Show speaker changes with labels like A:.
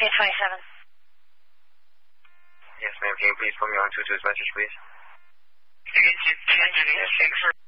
A: 227.
B: Yes, ma'am. Can you please put me on 22's message, please?
C: Yes.